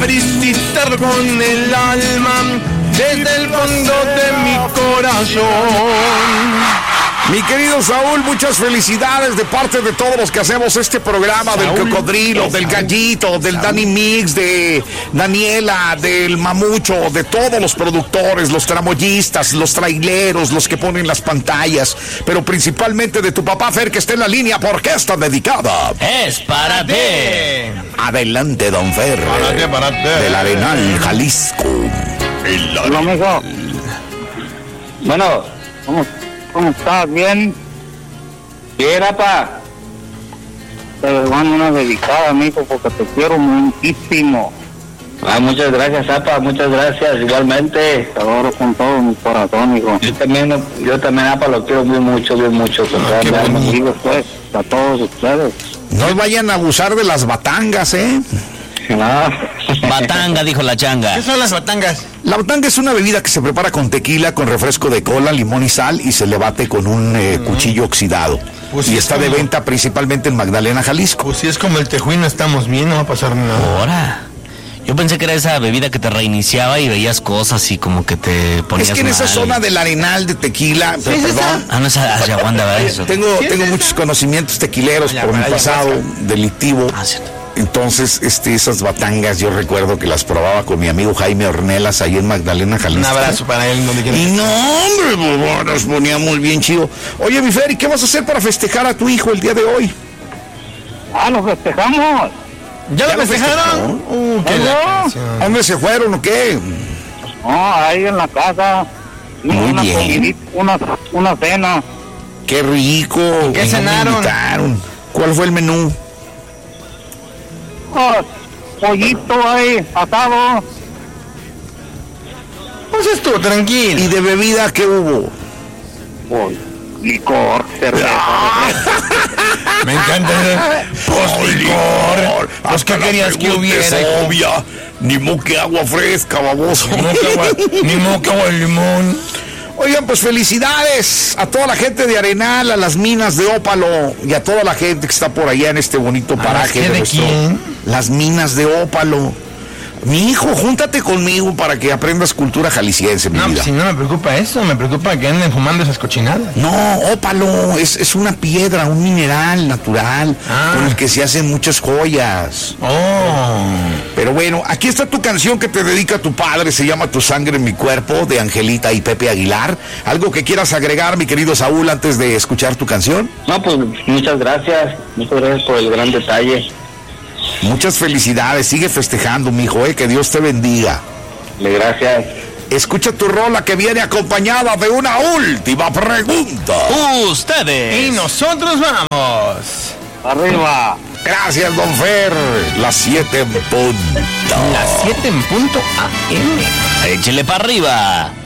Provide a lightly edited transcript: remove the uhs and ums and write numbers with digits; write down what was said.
felicitar con el alma desde el fondo de mi corazón. Mi querido Saúl, muchas felicidades de parte de todos los que hacemos este programa, Saúl, del Cocodrilo, del Gallito, del Danny Mix, de Daniela, del Mamucho, de todos los productores, los tramoyistas, los traileros, los que ponen las pantallas, pero principalmente de tu papá Fer, que está en la línea porque está dedicada. Es para ti. Adelante, don Fer. Párate. Del Arenal, Jalisco. Hola, amigo. Bueno, ¿cómo estás? ¿Bien? Bien, apa. Te mando una dedicada, amigo, porque te quiero muchísimo. Muchas gracias, apa, muchas gracias. Igualmente, te adoro con todo mi corazón, hijo. Yo también, apa, lo quiero muy mucho, con todas mis amigos, pues, a todos ustedes. No vayan a abusar de las batangas, ¿eh? No. Batanga, dijo la changa. ¿Qué son las batangas? La batanga es una bebida que se prepara con tequila, con refresco de cola, limón y sal, y se le bate con un cuchillo oxidado. Pues y sí, está de venta principalmente en Magdalena, Jalisco. Pues si es como el tejuino, estamos bien, no va a pasar nada. Ahora. Yo pensé que era esa bebida que te reiniciaba y veías cosas y como que te ponías Es que en esa mal. zona del Arenal de tequila, ¿Sí es perdón. No es ayahuasca, ¿verdad? Eso. Tengo muchos conocimientos tequileros por mi pasado delictivo. Cierto. Entonces, esas batangas yo recuerdo que las probaba con mi amigo Jaime Ornelas ahí en Magdalena, Jalisco. Un abrazo para él, donde quiera. Y no, hombre, bobo, nos ponía muy bien chido. Oye, mi Fer, ¿y qué vas a hacer para festejar a tu hijo el día de hoy? Lo festejamos. ¿Ya lo festejaron? Qué ¿No? lacración. ¿A dónde se fueron o qué? No, ahí en la casa. Muy una bien. comidita, una cena. Qué rico. ¿Qué No me cenaron? invitaron. ¿Cuál fue el menú? Pollito ahí, asado. Pues estuvo tranquilo. ¿Y de bebida qué hubo? Licor, cerveza. Me encanta. Pues licor. Pues ¿qué querías que hubiera? Obvia. Ni moque agua fresca, baboso. Ni moca o el limón. Oigan, pues felicidades a toda la gente de Arenal, a las minas de Ópalo y a toda la gente que está por allá en este bonito paraje. ¿qué de quién? Las minas de Ópalo. Mi hijo, júntate conmigo para que aprendas cultura jalisciense, mi No, vida. pues si no me preocupa eso, me preocupa que anden fumando esas cochinadas. No, ópalo, es una piedra, un mineral natural con el que se hacen muchas joyas. Oh. Pero bueno, aquí está tu canción que te dedica tu padre, se llama Tu sangre en mi cuerpo, de Angelita y Pepe Aguilar. ¿Algo que quieras agregar, mi querido Saúl, antes de escuchar tu canción? No, pues muchas gracias por el gran detalle. Muchas felicidades, sigue festejando, mijo, que Dios te bendiga. Gracias. Escucha tu rola que viene acompañada de una última pregunta. Ustedes. Y nosotros vamos. Arriba. Gracias, don Fer. Las 7 en punto. Las 7 en punto AM. Échele para arriba.